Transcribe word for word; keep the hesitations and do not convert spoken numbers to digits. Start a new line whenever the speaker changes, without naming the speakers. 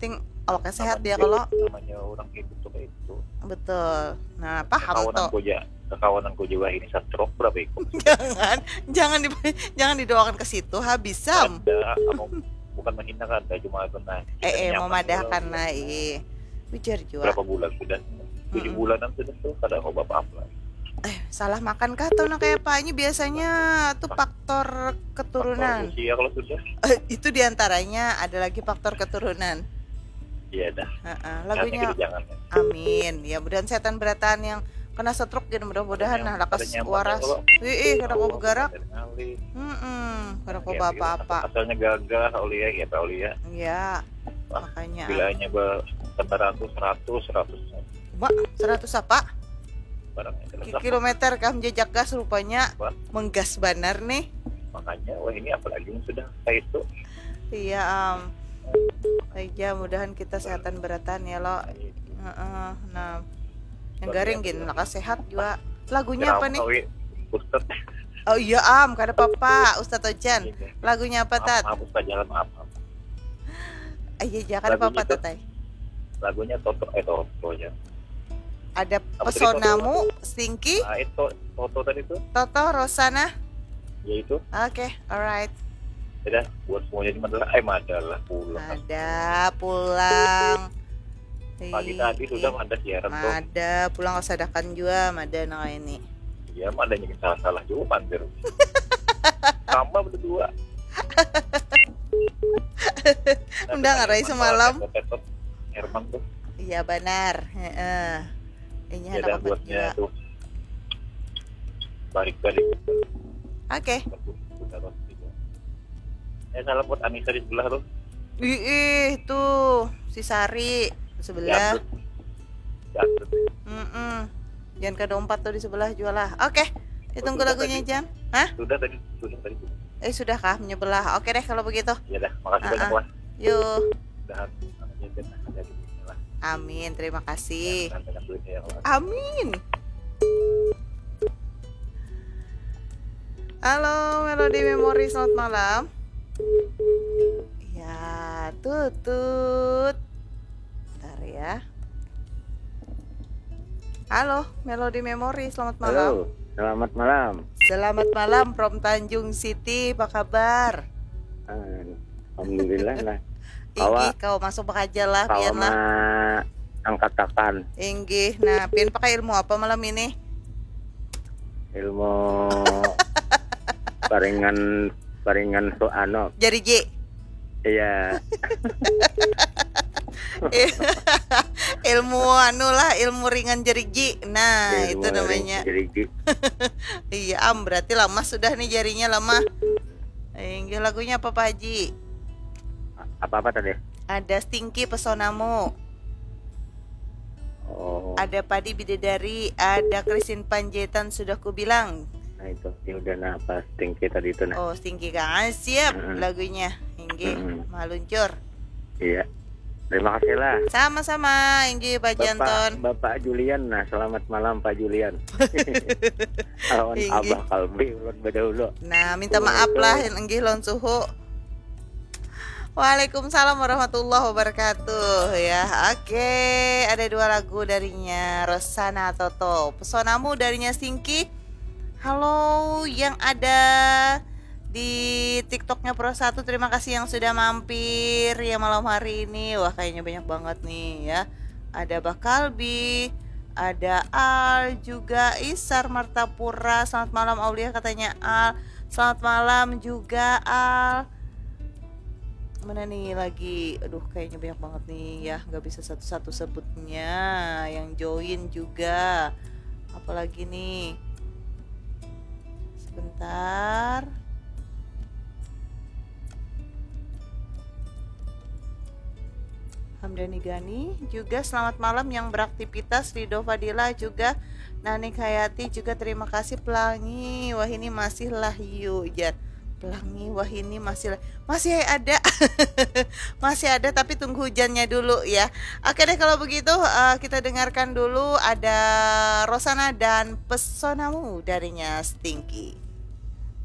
penting awaknya sehat
namanya
ya kalau.
namanya orang hidup tuh kayak itu.
Betul. Nah, paham toh.
Kawananku aja, kawananku juga ini stroke berapa itu?
Jangan, jangan di, jangan didoakan ke situ habis sam.
Ada, kamu bukan menghina kan, cuma kena.
Eh, eh memadahkan lah, eh. Ujar juga.
Berapa bulan sudah? Tujuh bulanan sudah tuh, kada kau bapak apa?
Eh, salah makan kah atau nak kayak apa? Ini biasanya tuh faktor keturunan.
Faktor usia kalau sudah.
Eh, itu diantaranya ada lagi faktor keturunan.
Iya dah.
Uh-uh. Lagunya.
Jangan,
amin. Ya mudahan setan beratan yang kena stroke dan mudah-mudahan nah lakas waras. Ih, kada kau bergerak. Hmm, kada kau apa-apa.
Asalnya gagah Aulia ya, Pak Aulia.
Iya. Makanya.
Bilanya ber seratus seratus seratus.
Mbak, seratus apa?
Barangnya
kilometer kam jejak gas rupanya Wah. Menggas banar nih.
Makanya wah ini apalagi yang sudah kayak itu.
Iya um, aja mudahan kita sehatan beratan ya lo. Uh-uh. Nah yang garing gini lakas sehat juga. Lagunya apa nih?
Ustaz.
Oh iya am kada apa-apa Ustaz Ojan. Lagunya apa tat?
Maaf Ustaz jalan maaf.
Iya jangan apa-apa tatai.
Lagunya Toto eh Toto ya.
Ada Pesonamu, Stinky.
Ah itu Toto tadi tuh.
Toto, Rosana.
Ya itu.
Oke, okay, alright.
Sudah, buat semuanya di Madalah. Eh Madalah pulang.
Ada pulang.
Pagi tadi sudah ada siaran tuh.
Ada pulang kesadakan juga, ada nah ini.
Iya, ada yang salah-salah juga pandir. Sama berdua.
Udah ngarai semalam.
Herman tuh.
Iya benar. Heeh. Ini
ya,
ada
buatnya tuh balik-balik.
Oke.
Eh salam buat Anissa di sebelah tuh.
Ih, tuh si Sari di sebelah.
Jatuh.
Mm Jangan ke dompet tuh di sebelah jual lah. Oke. Ditunggu oh, lagunya Jam. Hah?
Sudah tadi, sudah tadi.
Eh sudah kah menyebelah? Oke deh kalau begitu.
Iya dah, makasih uh-uh. banyak Wah.
Yuk.
Udah
Amin, terima kasih.
Ya,
amin. Halo, Melody Memory, selamat malam. Ya, tutut. Bentar ya. Halo, Melody Memory, selamat malam.
Halo, selamat malam.
Selamat malam from Tanjung City, apa kabar?
Alhamdulillah lah.
Inggih, kau masuk aja lah, biar lah.
Angkatakan.
Inggih, nah, pian pakai ilmu apa malam ini?
Ilmu paringan paringan so ano.
Jari J.
Iya.
Ilmu anu lah, ilmu ringan jari J. Nah, ilmu itu namanya.
Jari J.
Iya, am berarti lama sudah nih jarinya lama. Inggih, lagunya apa Pak Haji?
Apa-apa tadi?
Ada Stinky Pesonamu.
Oh.
Ada Padi Bidadari, ada Christine Panjaitan sudah ku bilang.
Nah itu, ya udah nah pas Stinky tadi itu nah.
Oh, Stinky kan siap
mm-hmm.
lagunya. Inggih, mm-hmm. maluncur.
Iya. Terima kasih lah.
Sama-sama, Inggih Pak Janton.
Bapak Julian, nah selamat malam Pak Julian. Awan Abah Kalbi ulun badaulo.
Nah, minta maaf lah Inggih lon suhu. Waalaikumsalam warahmatullahi wabarakatuh ya. Oke, ada dua lagu darinya Rosana Toto. Pesonamu darinya Stinky. Halo yang ada di TikToknya Pro satu, terima kasih yang sudah mampir ya malam hari ini. Wah kayaknya banyak banget nih ya. Ada Bakalbi, ada Al, juga Isar Martapura. Selamat malam Aulia katanya Al. Selamat malam juga Al. Mana nih lagi, aduh kayaknya banyak banget nih ya, nggak bisa satu-satu sebutnya. Yang join juga, apalagi nih, sebentar. Hamdani Gani juga selamat malam yang beraktivitas. Rido Fadila juga, Nani Hayati juga terima kasih. Pelangi, wah ini masih lahyu Jan. Pelangi, wah ini masih masih ada masih ada tapi tunggu hujannya dulu ya. Oke deh kalau begitu uh, kita dengarkan dulu ada Rosana dan Pesonamu darinya Stinky.